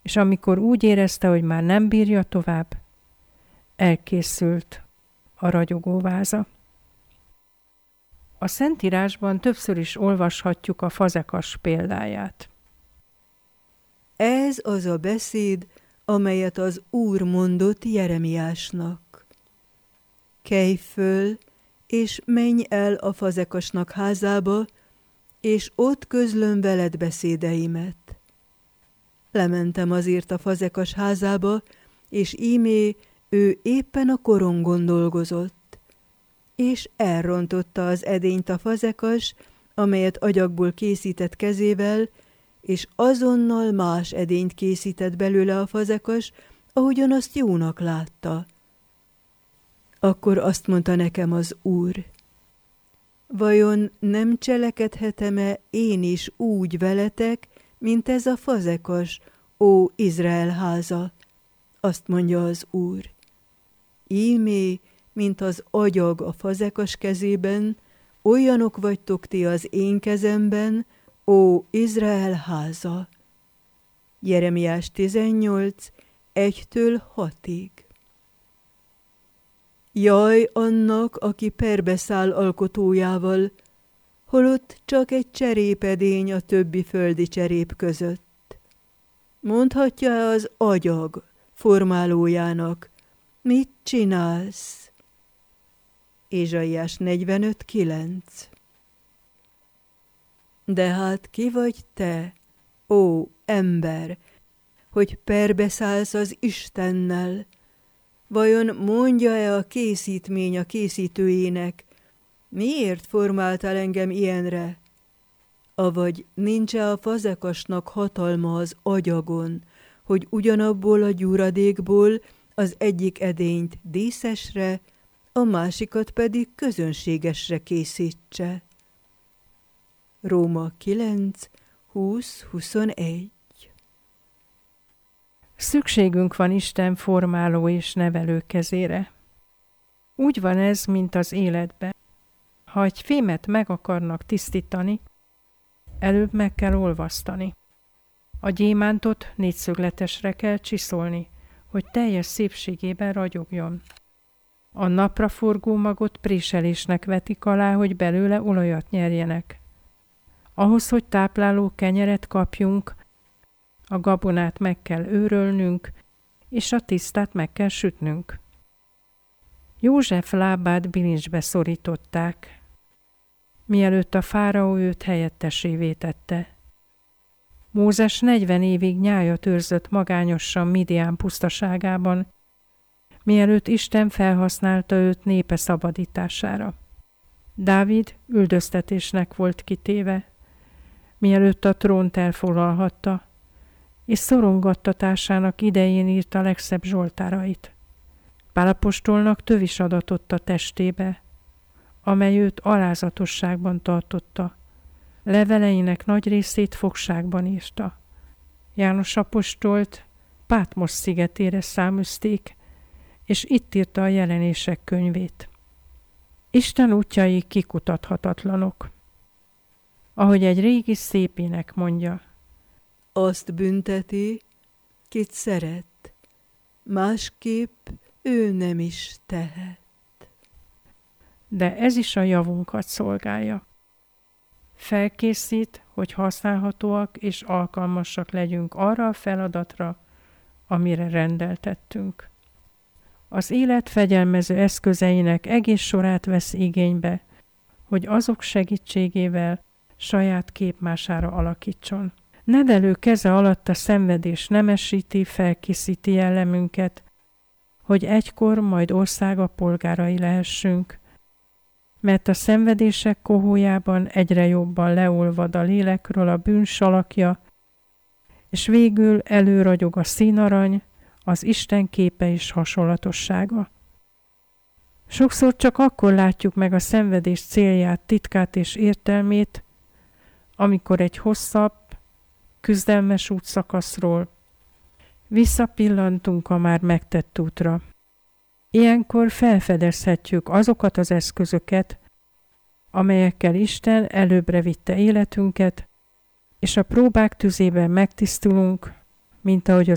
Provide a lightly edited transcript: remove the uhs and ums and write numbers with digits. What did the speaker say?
és amikor úgy érezte, hogy már nem bírja tovább, elkészült a ragyogóváza. A Szentírásban többször is olvashatjuk a fazekas példáját. Ez az a beszéd, amelyet az Úr mondott Jeremiásnak. Kelj föl, és menj el a fazekasnak házába, és ott közlöm veled beszédeimet. Lementem azért a fazekas házába, és ímé ő éppen a korongon dolgozott, és elrontotta az edényt a fazekas, amelyet agyagból készített kezével, és azonnal más edényt készített belőle a fazekas, ahogyan azt jónak látta. Akkor azt mondta nekem az Úr: vajon nem cselekedhetem-e én is úgy veletek, mint ez a fazekas, ó Izrael háza? Azt mondja az Úr. Ímé, mint az agyag a fazekas kezében, olyanok vagytok ti az én kezemben, ó Izrael háza. Jeremiás 18, 1-6. Jaj annak, aki perbe száll alkotójával, holott csak egy cserépedény a többi földi cserép között. Mondhatja az agyag formálójának: mit csinálsz? Ézsaiás 45:9. De hát ki vagy te, ó ember, hogy perbeszállsz az Istennel? Vajon mondja-e a készítmény a készítőjének: miért formáltál engem ilyenre? Avagy nincs-e a fazekasnak hatalma az agyagon, hogy ugyanabból a gyúradékból az egyik edényt díszesre, a másikat pedig közönségesre készítse? Róma 9, 20-21. Szükségünk van Isten formáló és nevelő kezére. Úgy van ez, mint az életben. Ha egy fémet meg akarnak tisztítani, előbb meg kell olvasztani. A gyémántot négyszögletesre kell csiszolni, hogy teljes szépségében ragyogjon. A napraforgó magot préselésnek vetik alá, hogy belőle olajat nyerjenek. Ahhoz, hogy tápláló kenyeret kapjunk, a gabonát meg kell őrölnünk, és a tisztát meg kell sütnünk. József lábát bilincsbe szorították, mielőtt a fáraó őt helyettesévé tette. Mózes 40 évig nyájat őrzött magányosan Midián pusztaságában, mielőtt Isten felhasználta őt népe szabadítására. Dávid üldöztetésnek volt kitéve, mielőtt a trónt elfoglalhatta, és szorongattatásának idején írta legszebb zsoltárait. Pál apostolnak tövis adatott a testébe, amely őt alázatosságban tartotta. Leveleinek nagy részét fogságban írta. János apostolt Pátmos szigetére száműzték, és itt írta a Jelenések könyvét. Isten útjai kikutathatatlanok. Ahogy egy régi szépének mondja: azt bünteti, kit szeret, másképp ő nem is tehet. De ez is a javunkat szolgálja. Felkészít, hogy használhatóak és alkalmasak legyünk arra a feladatra, amire rendeltettünk. Az élet fegyelmező eszközeinek egész sorát vesz igénybe, hogy azok segítségével saját képmására alakítson. Nevelő keze alatt a szenvedés nemesíti, felkészíti jellemünket, hogy egykor majd országa polgárai lehessünk, mert a szenvedések kohójában egyre jobban leolvad a lélekről a bűn salakja, és végül előragyog a színarany, az Isten képe és hasonlatossága. Sokszor csak akkor látjuk meg a szenvedés célját, titkát és értelmét, amikor egy hosszabb, küzdelmes útszakaszról visszapillantunk a már megtett útra. Ilyenkor felfedezhetjük azokat az eszközöket, amelyekkel Isten előbbre vitte életünket, és a próbák tüzében megtisztulunk, mint ahogy